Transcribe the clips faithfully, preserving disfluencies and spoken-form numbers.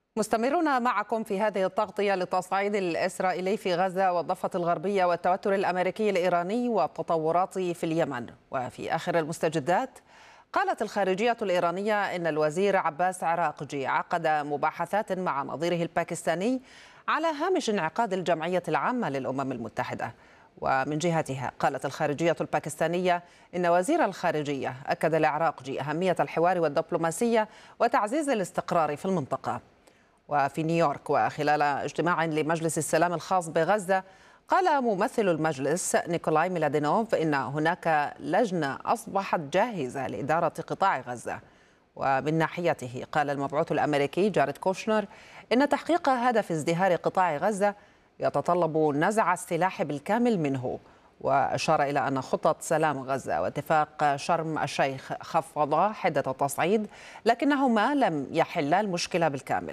مستمرون معكم في هذه التغطية للتصعيد الإسرائيلي في غزة والضفة الغربية والتوتر الأمريكي الإيراني والتطورات في اليمن. وفي آخر المستجدات، قالت الخارجية الإيرانية إن الوزير عباس عراقجي عقد مباحثات مع نظيره الباكستاني على هامش انعقاد الجمعية العامة للأمم المتحدة. ومن جهتها، قالت الخارجية الباكستانية إن وزير الخارجية أكد لعراقجي أهمية الحوار والدبلوماسية وتعزيز الاستقرار في المنطقة. وفي نيويورك، وخلال اجتماع لمجلس السلام الخاص بغزة، قال ممثل المجلس نيكولاي ميلادينوف إن هناك لجنة أصبحت جاهزة لإدارة قطاع غزة. ومن ناحيته، قال المبعوث الأمريكي جاريد كوشنر إن تحقيق هدف ازدهار قطاع غزة يتطلب نزع السلاح بالكامل منه. وأشار إلى أن خطة سلام غزة واتفاق شرم الشيخ خفضا حدة التصعيد، لكنهما لم يحلا المشكلة بالكامل.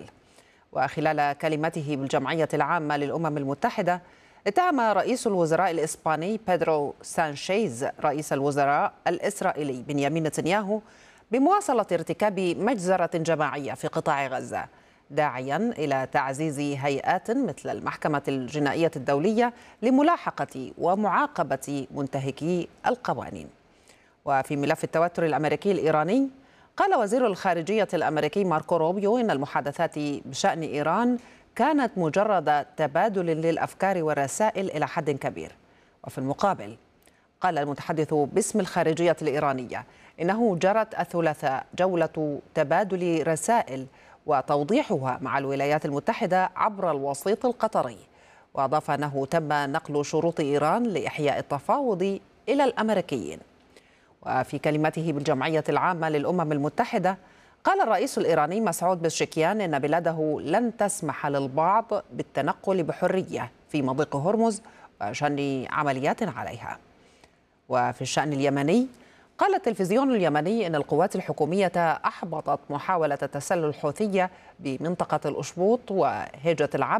وخلال كلمته بالجمعية العامة للأمم المتحدة، اتهم رئيس الوزراء الإسباني بيدرو سانشيز رئيس الوزراء الإسرائيلي بنيامين نتنياهو بمواصلة ارتكاب مجزرة جماعية في قطاع غزة، داعيا إلى تعزيز هيئات مثل المحكمة الجنائية الدولية لملاحقة ومعاقبة منتهكي القوانين. وفي ملف التوتر الأمريكي الإيراني، قال وزير الخارجية الأمريكي ماركو روبيو إن المحادثات بشأن إيران كانت مجرد تبادل للأفكار والرسائل إلى حد كبير. وفي المقابل، قال المتحدث باسم الخارجية الإيرانية إنه جرت الثلاثاء جولة تبادل رسائل وتوضيحها مع الولايات المتحدة عبر الوسيط القطري. وأضاف أنه تم نقل شروط إيران لإحياء التفاوض إلى الأمريكيين. وفي كلمته بالجمعية العامة للأمم المتحدة، قال الرئيس الإيراني مسعود بزشكيان إن بلاده لن تسمح للبعض بالتنقل بحرية في مضيق هرمز وشن عمليات عليها. وفي الشأن اليمني، قال التلفزيون اليمني إن القوات الحكومية أحبطت محاولة تسلل الحوثية بمنطقة الأشبوط وهجة العبد